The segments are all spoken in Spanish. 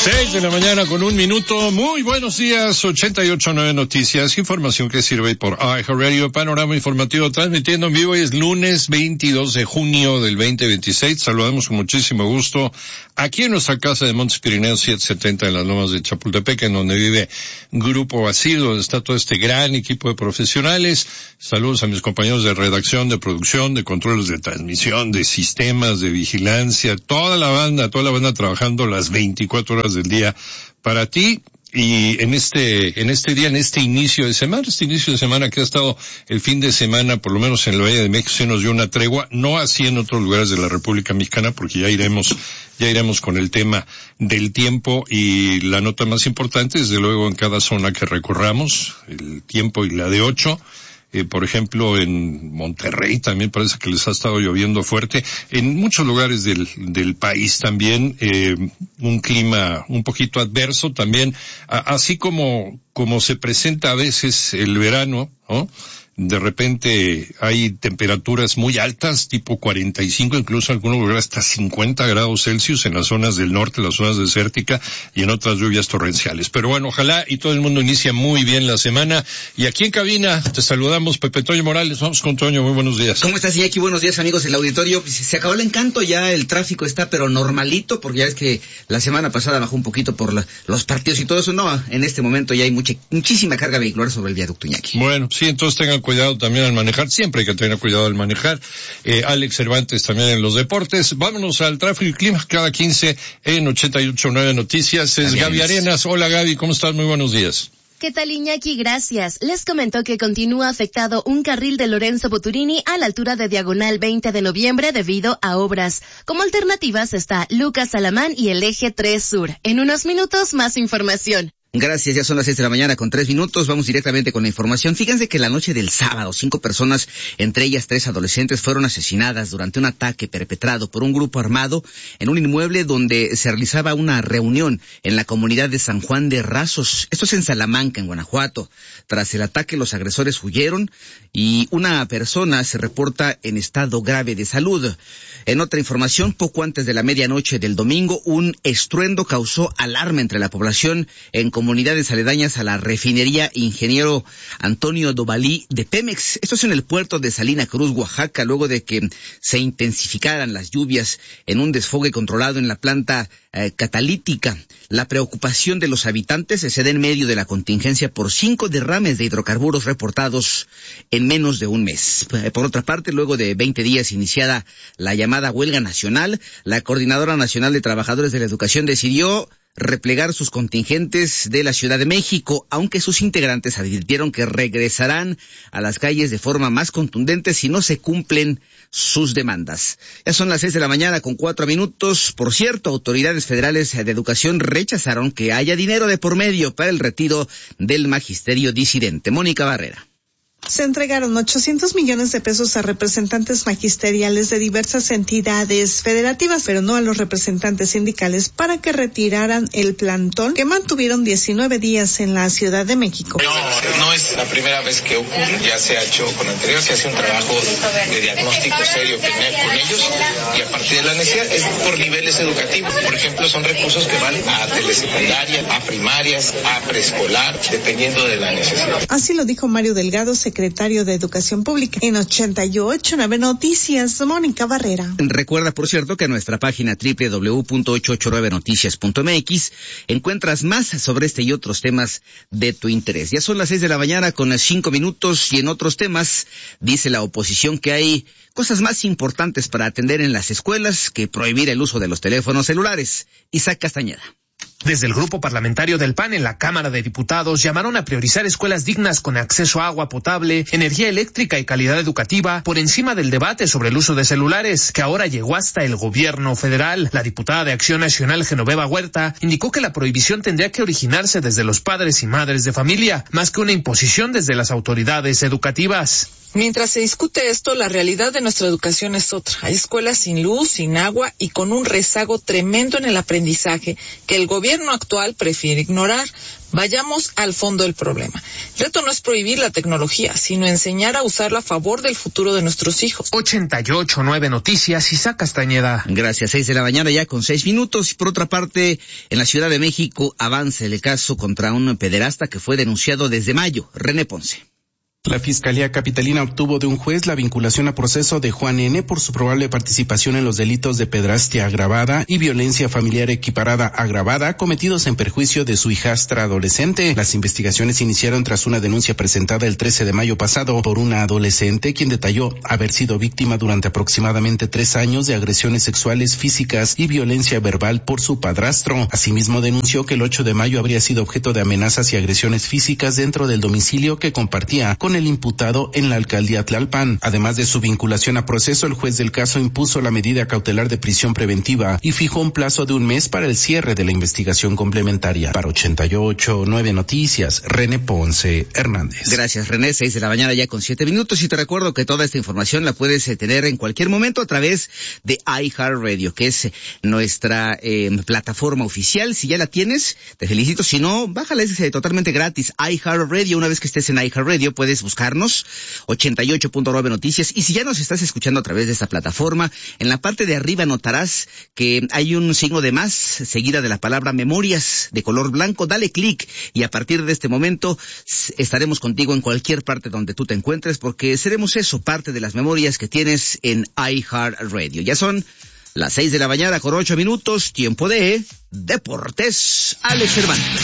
6 de la mañana con 1 minuto. Muy buenos días. 88.9 Noticias. Información que sirve por iHeartRadio. Panorama informativo transmitiendo en vivo. Hoy es lunes 22 de junio del 2026. Saludamos con muchísimo gusto aquí en nuestra casa de Montes Pirineos 770 en las Lomas de Chapultepec, en donde vive Grupo Basil, donde está todo este gran equipo de profesionales. Saludos a mis compañeros de redacción, de producción, de controles de transmisión, de sistemas, de vigilancia, toda la banda trabajando las 24 horas del día para ti. Y en este inicio de semana que ha estado el fin de semana, por lo menos en la Valle de México, se nos dio una tregua, no así en otros lugares de la República Mexicana, porque ya iremos con el tema del tiempo. Y la nota más importante, desde luego, en cada zona que recorramos, el tiempo y la de 8. Por ejemplo, en Monterrey también parece que les ha estado lloviendo fuerte. En muchos lugares del país también, un clima un poquito adverso también, así como se presenta a veces el verano, ¿no? De repente hay temperaturas muy altas, tipo 45, incluso en algunos lugares hasta 50 grados Celsius en las zonas del norte, las zonas desérticas, y en otras lluvias torrenciales. Pero bueno, ojalá y todo el mundo inicie muy bien la semana. Y aquí en cabina te saludamos, Pepe Toño Morales. Vamos con Toño, muy buenos días. ¿Cómo estás, Iñaki? Buenos días, amigos del auditorio. Se acabó el encanto, ya el tráfico está pero normalito, porque ya es que la semana pasada bajó un poquito por los partidos y todo eso. No, en este momento ya hay muchísima carga vehicular sobre el viaducto, Iñaki. Bueno, sí, entonces tengan cuidado también al manejar, siempre hay que tener cuidado al manejar. Alex Cervantes también en los deportes. Vámonos al tráfico y clima cada 15 en 88.9 Noticias. Es Gaby Arenas. Hola Gaby, ¿cómo estás? Muy buenos días. ¿Qué tal, Iñaki? Gracias. Les comentó que continúa afectado un carril de Lorenzo Boturini a la altura de Diagonal 20 de noviembre debido a obras. Como alternativas está Lucas Alamán y el Eje 3 Sur. En unos minutos, más información. Gracias, ya son las 6 de la mañana con 3 minutos, vamos directamente con la información. Fíjense que la noche del sábado, 5 personas, entre ellas 3 adolescentes, fueron asesinadas durante un ataque perpetrado por un grupo armado en un inmueble donde se realizaba una reunión en la comunidad de San Juan de Rasos. Esto es en Salamanca, en Guanajuato. Tras el ataque, los agresores huyeron y una persona se reporta en estado grave de salud. En otra información, poco antes de la medianoche del domingo, un estruendo causó alarma entre la población en comunidades aledañas a la refinería Ingeniero Antonio Dovalí de Pemex. Esto es en el puerto de Salina Cruz, Oaxaca, luego de que se intensificaran las lluvias en un desfogue controlado en la planta catalítica. La preocupación de los habitantes se da en medio de la contingencia por 5 derrames de hidrocarburos reportados en menos de un mes. Por otra parte, luego de 20 días iniciada la llamada huelga nacional, la Coordinadora Nacional de Trabajadores de la Educación decidió replegar sus contingentes de la Ciudad de México, aunque sus integrantes advirtieron que regresarán a las calles de forma más contundente si no se cumplen sus demandas. Ya son las 6 de la mañana con 4 minutos. Por cierto, autoridades federales de educación rechazaron que haya dinero de por medio para el retiro del magisterio disidente. Mónica Barrera. Se entregaron 800 millones de pesos a representantes magisteriales de diversas entidades federativas, pero no a los representantes sindicales para que retiraran el plantón que mantuvieron 19 días en la Ciudad de México. No es la primera vez que ocurre, ya se ha hecho con anterior, se hace un trabajo de diagnóstico serio con ellos y a partir de la necesidad es por niveles educativos. Por ejemplo, son recursos que van a telesecundaria, a primarias, a preescolar, dependiendo de la necesidad. Así lo dijo Mario Delgado, secretario de Educación Pública. En 88.9 Noticias, Mónica Barrera. Recuerda, por cierto, que en nuestra página www.889noticias.mx encuentras más sobre este y otros temas de tu interés. Ya son las 6 de la mañana con 5 minutos y en otros temas dice la oposición que hay cosas más importantes para atender en las escuelas que prohibir el uso de los teléfonos celulares. Isaac Castañeda. Desde el grupo parlamentario del PAN en la Cámara de Diputados llamaron a priorizar escuelas dignas con acceso a agua potable, energía eléctrica y calidad educativa por encima del debate sobre el uso de celulares, que ahora llegó hasta el gobierno federal. La diputada de Acción Nacional, Genoveva Huerta, indicó que la prohibición tendría que originarse desde los padres y madres de familia, más que una imposición desde las autoridades educativas. Mientras se discute esto, la realidad de nuestra educación es otra. Hay escuelas sin luz, sin agua y con un rezago tremendo en el aprendizaje que el gobierno actual prefiere ignorar. Vayamos al fondo del problema. El reto no es prohibir la tecnología, sino enseñar a usarla a favor del futuro de nuestros hijos. 88.9 Noticias, Isaac Castañeda. Gracias, 6 de la mañana ya con 6 minutos. Y por otra parte, en la Ciudad de México avanza el caso contra un pederasta que fue denunciado desde mayo. René Ponce. La Fiscalía Capitalina obtuvo de un juez la vinculación a proceso de Juan N. por su probable participación en los delitos de pederastia agravada y violencia familiar equiparada agravada cometidos en perjuicio de su hijastra adolescente. Las investigaciones iniciaron tras una denuncia presentada el 13 de mayo pasado por una adolescente quien detalló haber sido víctima durante aproximadamente 3 años de agresiones sexuales físicas y violencia verbal por su padrastro. Asimismo denunció que el 8 de mayo habría sido objeto de amenazas y agresiones físicas dentro del domicilio que compartía con el imputado en la alcaldía Tlalpan. Además de su vinculación a proceso, el juez del caso impuso la medida cautelar de prisión preventiva y fijó un plazo de 1 mes para el cierre de la investigación complementaria. Para 88.9 Noticias, René Ponce Hernández. Gracias, René. 6 de la mañana ya con 7 minutos y te recuerdo que toda esta información la puedes tener en cualquier momento a través de iHeartRadio, que es nuestra plataforma oficial. Si ya la tienes, te felicito. Si no, bájala, es totalmente gratis. iHeartRadio. Una vez que estés en iHeartRadio, puedes buscarnos 88.9 Noticias. Y si ya nos estás escuchando a través de esta plataforma, en la parte de arriba notarás que hay un signo de más seguida de la palabra memorias de color blanco. Dale clic y a partir de este momento estaremos contigo en cualquier parte donde tú te encuentres, porque seremos eso, parte de las memorias que tienes en iHeartRadio. Ya son las 6 de la mañana con 8 minutos, tiempo de Deportes. Alex Cervantes.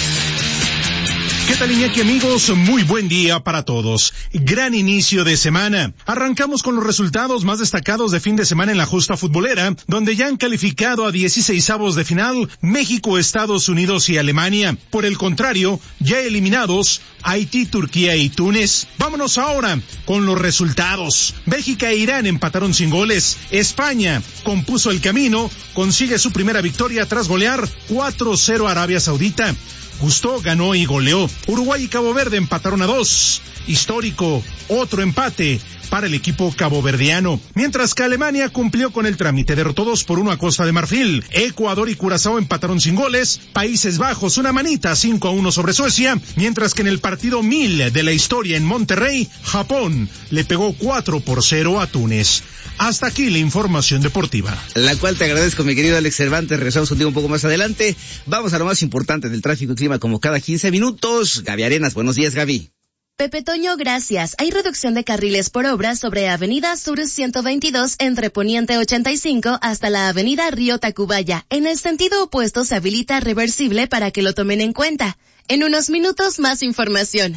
¿Qué tal, Iñaki, amigos? Muy buen día para todos. Gran inicio de semana. Arrancamos con los resultados más destacados de fin de semana en la justa futbolera, donde ya han calificado a 16avos de final México, Estados Unidos y Alemania. Por el contrario, ya eliminados Haití, Turquía y Túnez. Vámonos ahora con los resultados. Bélgica e Irán empataron sin goles. España compuso el camino, consigue su primera victoria tras golear 4-0 a Arabia Saudita. Gusto ganó y goleó. Uruguay y Cabo Verde empataron a 2. Histórico, otro empate para el equipo caboverdiano. Mientras que Alemania cumplió con el trámite, derrotó 2-1 a Costa de Marfil. Ecuador y Curazao empataron sin goles. Países Bajos una manita 5-1 sobre Suecia. Mientras que en el partido 1000 de la historia en Monterrey, Japón le pegó 4-0 a Túnez. Hasta aquí la información deportiva. La cual te agradezco, mi querido Alex Cervantes. Regresamos contigo un poco más adelante. Vamos a lo más importante del tráfico y clima como cada 15 minutos. Gaby Arenas, buenos días, Gaby. Pepe Toño, gracias. Hay reducción de carriles por obra sobre Avenida Sur 122 entre Poniente 85 hasta la Avenida Río Tacubaya. En el sentido opuesto se habilita reversible para que lo tomen en cuenta. En unos minutos más información.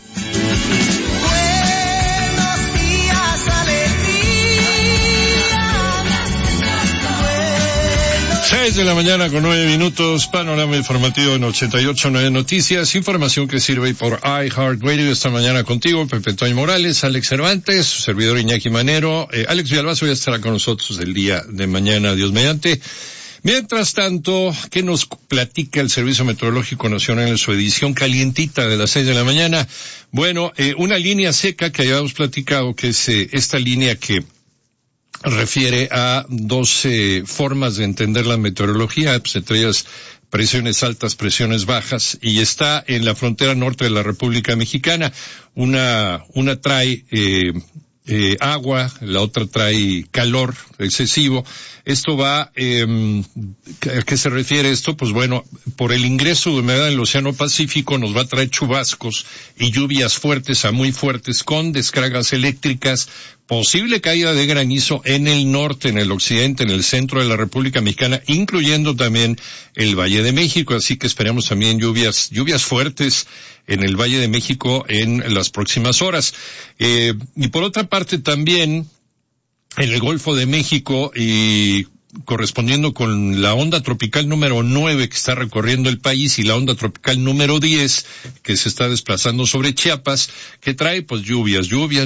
6 de la mañana con 9 minutos, panorama informativo en 88.9 Noticias, información que sirve por iHeartRadio. Esta mañana contigo, Pepe Toño Morales, Alex Cervantes, su servidor Iñaki Manero, Alex Villalbazo ya estará con nosotros el día de mañana, Dios mediante. Mientras tanto, ¿qué nos platica el Servicio Meteorológico Nacional en su edición calientita de las 6 de la mañana? Bueno, una línea seca que habíamos platicado, que es esta línea que refiere a 12 formas de entender la meteorología, pues entre ellas presiones altas, presiones bajas, y está en la frontera norte de la República Mexicana. Una trae agua, la otra trae calor excesivo. Esto va, ¿a qué se refiere esto? Pues bueno, por el ingreso de humedad en el Océano Pacífico nos va a traer chubascos y lluvias fuertes a muy fuertes con descargas eléctricas, posible caída de granizo en el norte, en el occidente, en el centro de la República Mexicana, incluyendo también el Valle de México, así que esperamos también lluvias fuertes en el Valle de México en las próximas horas. Y por otra parte también, en el Golfo de México y correspondiendo con la onda tropical número 9 que está recorriendo el país y la onda tropical número 10 que se está desplazando sobre Chiapas, que trae pues lluvias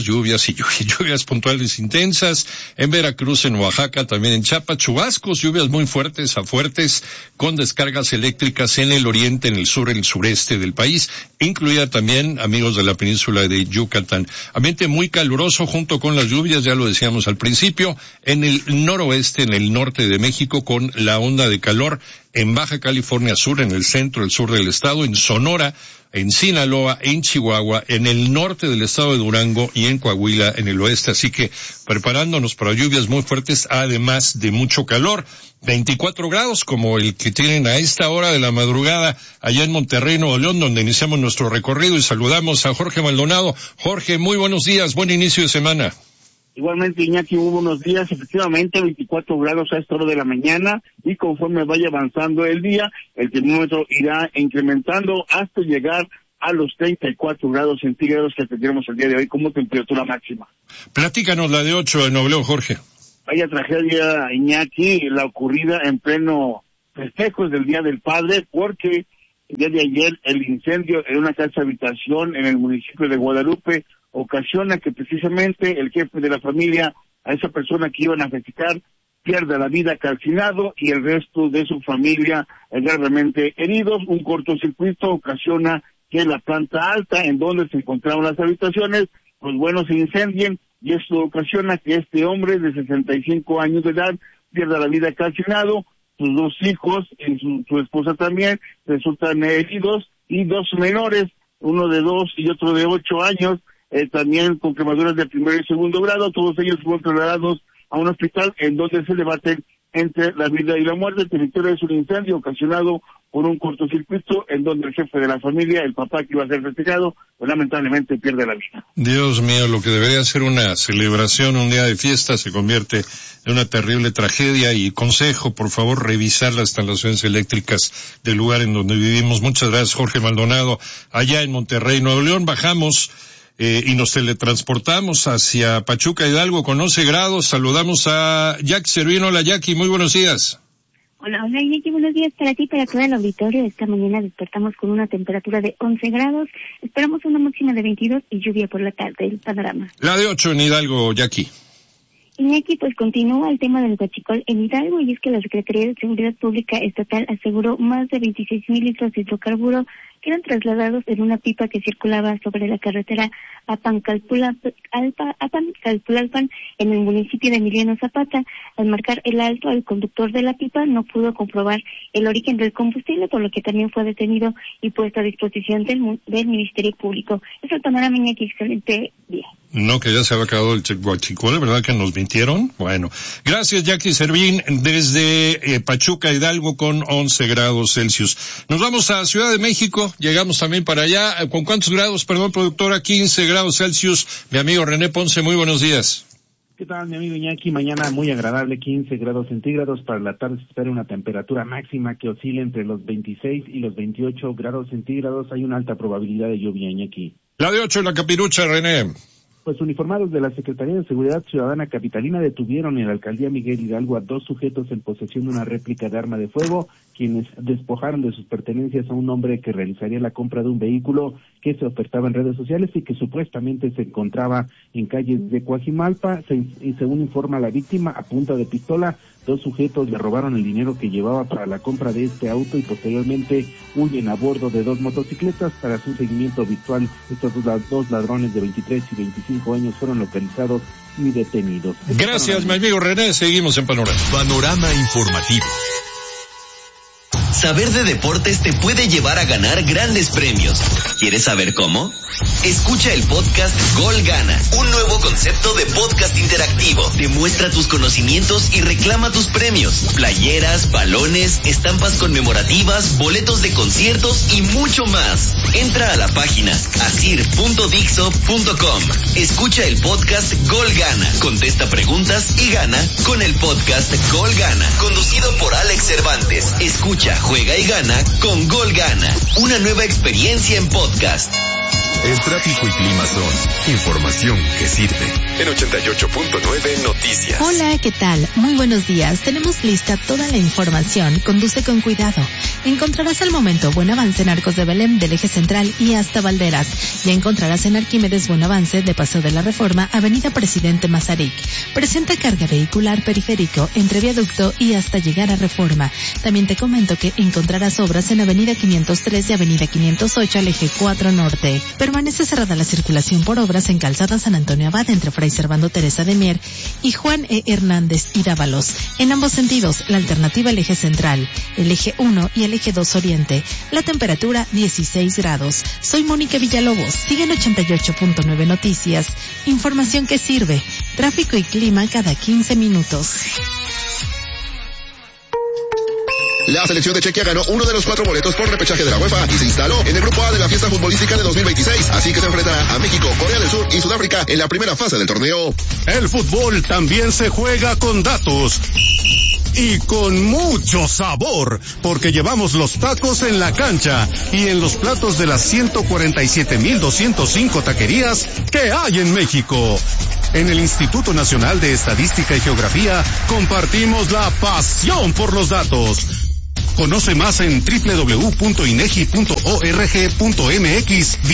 puntuales intensas en Veracruz, en Oaxaca, también en Chiapas, chubascos, lluvias muy fuertes a fuertes, con descargas eléctricas en el oriente, en el sur, en el sureste del país, incluida también, amigos de la península de Yucatán. Ambiente muy caluroso junto con las lluvias, ya lo decíamos al principio, en el noroeste, en el norte de México, con la onda de calor en Baja California Sur, en el centro, el sur del estado, en Sonora, en Sinaloa, en Chihuahua, en el norte del estado de Durango y en Coahuila, en el oeste. Así que preparándonos para lluvias muy fuertes, además de mucho calor. 24 grados como el que tienen a esta hora de la madrugada allá en Monterrey, Nuevo León, donde iniciamos nuestro recorrido, y saludamos a Jorge Maldonado. Jorge, muy buenos días, buen inicio de semana. Igualmente, Iñaki, hubo unos días, efectivamente, 24 grados a esta hora de la mañana, y conforme vaya avanzando el día, el termómetro irá incrementando hasta llegar a los 34 grados centígrados que tendremos el día de hoy como temperatura máxima. Platícanos la de 8 en Nuevo León, Jorge. Vaya tragedia, Iñaki, la ocurrida en pleno festejos del Día del Padre, porque el día de ayer el incendio en una casa habitación en el municipio de Guadalupe ocasiona que precisamente el jefe de la familia, a esa persona que iban a festejar, pierda la vida calcinado y el resto de su familia gravemente heridos. Un cortocircuito ocasiona que la planta alta en donde se encontraban las habitaciones, pues bueno, se incendien, y esto ocasiona que este hombre de 65 años de edad pierda la vida calcinado. Sus dos hijos y su esposa también resultan heridos, y dos menores, uno de 2 y otro de 8 años, también con quemaduras de primer y segundo grado. Todos ellos fueron trasladados a un hospital en donde se debaten entre la vida y la muerte. El territorio es un incendio ocasionado por un cortocircuito en donde el jefe de la familia, el papá que iba a ser festejado, pues lamentablemente pierde la vida. Dios mío, lo que debería ser una celebración, un día de fiesta, se convierte en una terrible tragedia. Y consejo, por favor, revisar las instalaciones eléctricas del lugar en donde vivimos. Muchas gracias, Jorge Maldonado. Allá en Monterrey, Nuevo León, bajamos y nos teletransportamos hacia Pachuca Hidalgo con 11 grados. Saludamos a Jackie Servín. Hola, Jackie, muy buenos días. Hola, Iñaki, buenos días para ti, para todo el auditorio. Esta mañana despertamos con una temperatura de 11 grados, esperamos una máxima de 22 y lluvia por la tarde. El panorama. La de 8 en Hidalgo, Jackie. Iñaki, pues continúa el tema del huachicol en Hidalgo, y es que la Secretaría de Seguridad Pública Estatal aseguró más de 26,000 litros de hidrocarburo que eran trasladados en una pipa que circulaba sobre la carretera Apan-Calpulalpan en el municipio de Emiliano Zapata. Al marcar el alto, el conductor de la pipa no pudo comprobar el origen del combustible, por lo que también fue detenido y puesto a disposición del Ministerio Público. Es el panorama, Iñaki, excelente día. No, que ya se había acabado el huachicol, ¿verdad que nos mintieron? Bueno, gracias, Jackie Servín, desde Pachuca Hidalgo con 11 grados Celsius. Nos vamos a Ciudad de México, llegamos también para allá. ¿Con cuántos grados, perdón, productora? 15 grados Celsius. Mi amigo René Ponce, muy buenos días. ¿Qué tal, mi amigo Iñaki? Mañana muy agradable, 15 grados centígrados. Para la tarde se espera una temperatura máxima que oscila entre los 26 y los 28 grados centígrados. Hay una alta probabilidad de lluvia, Iñaki. La de 8 en la Capirucha, René. Pues uniformados de la Secretaría de Seguridad Ciudadana Capitalina detuvieron en la alcaldía Miguel Hidalgo a 2 sujetos en posesión de una réplica de arma de fuego, quienes despojaron de sus pertenencias a un hombre que realizaría la compra de un vehículo que se ofertaba en redes sociales y que supuestamente se encontraba en calles de Coajimalpa. Y según informa la víctima, a punta de pistola, 2 sujetos le robaron el dinero que llevaba para la compra de este auto y posteriormente huyen a bordo de 2 motocicletas. Para su seguimiento virtual, estos 2 ladrones de 23 y 25 años fueron localizados y detenidos. Gracias, mi amigo René. Seguimos en Panorama. Panorama informativo. Saber de deportes te puede llevar a ganar grandes premios. ¿Quieres saber cómo? Escucha el podcast Gol Gana, un nuevo concepto de podcast interactivo. Demuestra tus conocimientos y reclama tus premios. Playeras, balones, estampas conmemorativas, boletos de conciertos y mucho más. Entra a la página asir.dixo.com. Escucha el podcast Gol Gana. Contesta preguntas y gana con el podcast Gol Gana. Conducido por Alex Cervantes. Escucha, juega y gana con Gol Gana. Una nueva experiencia en podcast. El tráfico y clima son información que sirve. En 88.9 Noticias. Hola, ¿qué tal? Muy buenos días. Tenemos lista toda la información. Conduce con cuidado. Encontrarás al momento buen avance en Arcos de Belém del Eje Central y hasta Valderas. Ya encontrarás en Arquímedes buen avance de Paseo de la Reforma, Avenida Presidente Mazarik. Presenta carga vehicular periférico entre Viaducto y hasta llegar a Reforma. También te comento que encontrarás obras en Avenida 503 y Avenida 508 al Eje 4 Norte. Permanece cerrada la circulación por obras en Calzada San Antonio Abad entre Fray Servando Teresa de Mier y Juan E. Hernández y Dávalos. En ambos sentidos, la alternativa el Eje Central, el Eje 1 y el Eje 2 Oriente. La temperatura 16 grados. Soy Mónica Villalobos. Siguen 88.9 Noticias. Información que sirve. Tráfico y clima cada 15 minutos. La selección de Chequia ganó uno de los 4 boletos por repechaje de la UEFA y se instaló en el grupo A de la fiesta futbolística de 2026. Así que se enfrentará a México, Corea del Sur y Sudáfrica en la primera fase del torneo. El fútbol también se juega con datos. Y con mucho sabor, porque llevamos los tacos en la cancha y en los platos de las 147,205 taquerías que hay en México. En el Instituto Nacional de Estadística y Geografía compartimos la pasión por los datos. Conoce más en www.inegi.org.mx.